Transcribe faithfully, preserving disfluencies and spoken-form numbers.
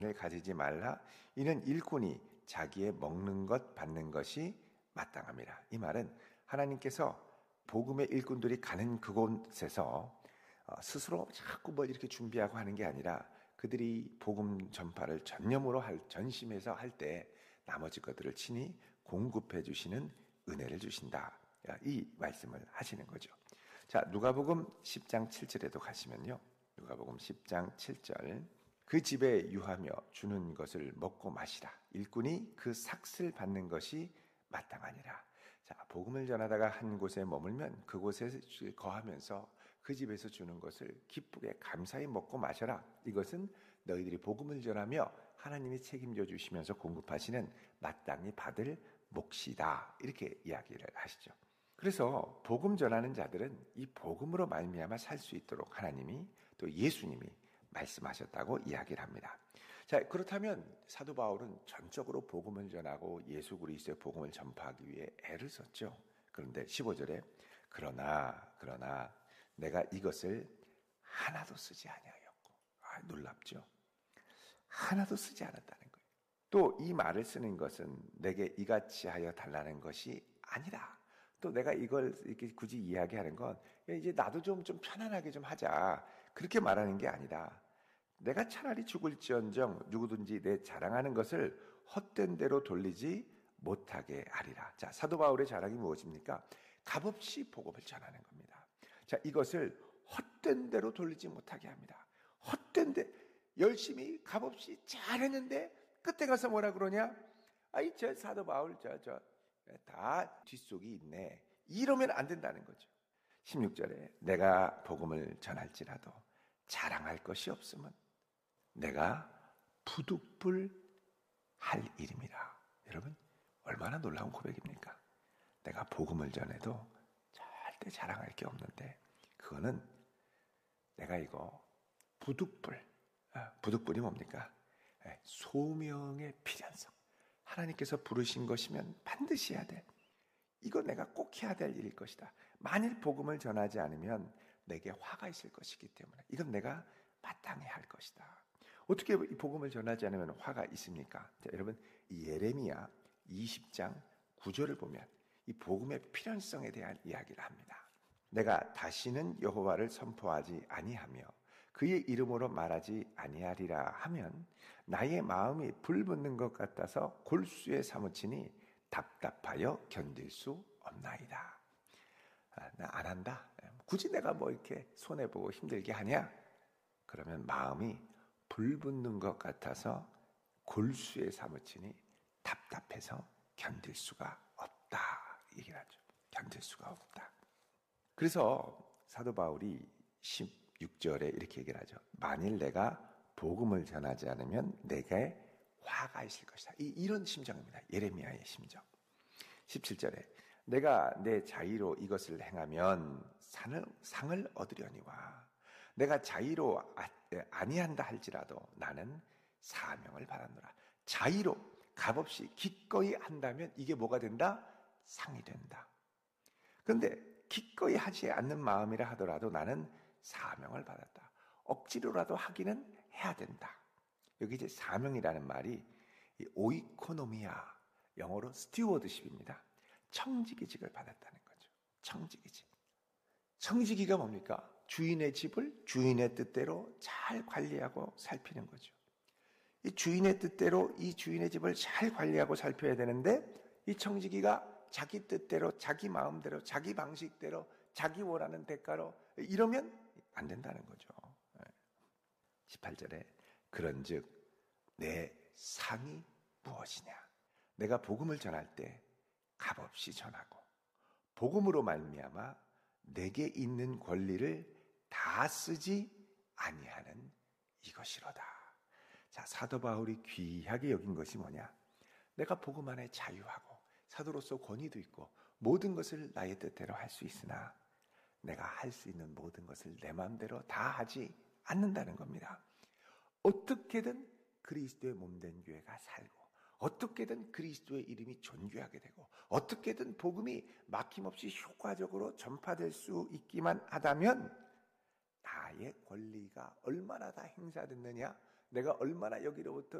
가지지 말라. 이는 일꾼이 자기의 먹는 것 받는 것이 마땅함이라. 이 말은 하나님께서 복음의 일꾼들이 가는 그곳에서 스스로 자꾸 뭘 이렇게 준비하고 하는 게 아니라 그들이 복음 전파를 전념으로 할, 전심해서 할 때 나머지 것들을 친히 공급해 주시는 은혜를 주신다. 이 말씀을 하시는 거죠. 자, 누가복음 십 장 칠 절에도 가시면요. 누가복음 십 장 칠 절. 그 집에 유하며 주는 것을 먹고 마시라. 일꾼이 그 삭슬 받는 것이 마땅하니라. 자, 복음을 전하다가 한 곳에 머물면 그곳에 거하면서 그 집에서 주는 것을 기쁘게 감사히 먹고 마셔라. 이것은 너희들이 복음을 전하며 하나님이 책임져 주시면서 공급하시는 마땅히 받을 몫이다. 이렇게 이야기를 하시죠. 그래서 복음 전하는 자들은 이 복음으로 말미암아 살 수 있도록 하나님이 또 예수님이 말씀하셨다고 이야기를 합니다. 자, 그렇다면 사도 바울은 전적으로 복음을 전하고 예수 그리스도의 복음을 전파하기 위해 애를 썼죠. 그런데 십오 절에 그러나 그러나 내가 이것을 하나도 쓰지 아니하였고, 아, 놀랍죠. 하나도 쓰지 않았다는 거예요. 또 이 말을 쓰는 것은 내게 이같이 하여 달라는 것이 아니라, 또 내가 이걸 이렇게 굳이 이야기하는 건 이제 나도 좀, 좀 편안하게 좀 하자, 그렇게 말하는 게 아니라 내가 차라리 죽을지언정 누구든지 내 자랑하는 것을 헛된 대로 돌리지 못하게 하리라. 자, 사도 바울의 자랑이 무엇입니까? 값없이 복음을 전하는 겁니다. 자, 이것을 헛된 대로 돌리지 못하게 합니다. 헛된 데 열심히 값없이 잘했는데 끝에 가서 뭐라 그러냐? 아이, 저 사도 바울 저 저 다 뒷속이 있네. 이러면 안 된다는 거죠. 십육 절에 내가 복음을 전할지라도 자랑할 것이 없으면 내가 부득불 할 일입니다. 여러분, 얼마나 놀라운 고백입니까? 내가 복음을 전해도 절대 자랑할 게 없는데 그거는 내가 이거 부득불, 아, 부득불이 뭡니까? 소명의 필연성. 하나님께서 부르신 것이면 반드시 해야 돼. 이거 내가 꼭 해야 될 일일 것이다. 만일 복음을 전하지 않으면 내게 화가 있을 것이기 때문에 이건 내가 마땅히 할 것이다. 어떻게 이 복음을 전하지 않으면 화가 있습니까? 자, 여러분, 이 예레미야 이십 장 구 절을 보면 이 복음의 필연성에 대한 이야기를 합니다. 내가 다시는 여호와를 선포하지 아니하며 그의 이름으로 말하지 아니하리라 하면 나의 마음이 불붙는 것 같아서 골수에 사무치니 답답하여 견딜 수 없나이다. 아, 나 안 한다. 굳이 내가 뭐 이렇게 손해보고 힘들게 하냐? 그러면 마음이 불붙는 것 같아서 골수에 사무치니 답답해서 견딜 수가 없다. 얘기를 하죠. 견딜 수가 없다. 그래서 사도 바울이 십육 절에 이렇게 얘기를 하죠. 만일 내가 복음을 전하지 않으면 내게 화가 있을 것이다. 이, 이런 심정입니다. 예레미야의 심정. 십칠 절에 내가 내 자의로 이것을 행하면 상을, 상을 얻으려니와 내가 자의로 아, 아니한다 할지라도 나는 사명을 받았노라. 자의로 값없이 기꺼이 한다면 이게 뭐가 된다? 상이 된다. 그런데 기꺼이 하지 않는 마음이라 하더라도 나는 사명을 받았다. 억지로라도 하기는 해야 된다. 여기 이제 사명이라는 말이 오이코노미아, 영어로 스튜어드십입니다. 청지기직을 받았다는 거죠. 청지기직. 청지기가 뭡니까? 주인의 집을 주인의 뜻대로 잘 관리하고 살피는 거죠. 이 주인의 뜻대로 이 주인의 집을 잘 관리하고 살펴야 되는데 이 청지기가 자기 뜻대로 자기 마음대로 자기 방식대로 자기 원하는 대가로 이러면 안 된다는 거죠. 십팔 절에 그런즉 내 상이 무엇이냐? 내가 복음을 전할 때 값없이 전하고 복음으로 말미암아 내게 있는 권리를 다 쓰지 아니하는 이것이로다. 자, 사도 바울이 귀하게 여긴 것이 뭐냐? 내가 복음 안에 자유하고 사도로서 권위도 있고 모든 것을 나의 뜻대로 할 수 있으나 내가 할 수 있는 모든 것을 내 마음대로 다 하지 않는다는 겁니다. 어떻게든 그리스도의 몸된 교회가 살고 어떻게든 그리스도의 이름이 존귀하게 되고 어떻게든 복음이 막힘없이 효과적으로 전파될 수 있기만 하다면 나의 권리가 얼마나 다 행사됐느냐? 내가 얼마나 여기로부터